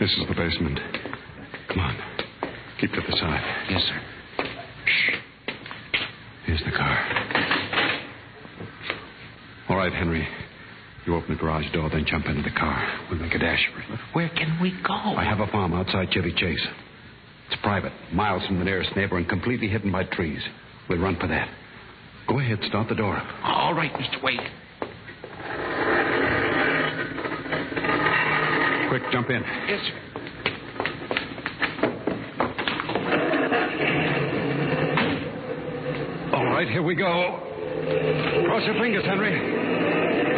This is the basement. Come on. Keep to the side. Yes, sir. Shh. Here's the car. All right, Henry. You open the garage door, then jump into the car. We'll make a dash for it. But where can we go? I have a farm outside Chevy Chase. It's private, miles from the nearest neighbor and completely hidden by trees. We'll run for that. Go ahead, start the door up. All right, Mr. Wade. Quick, jump in. Yes, sir. All right, here we go. Cross your fingers, Henry.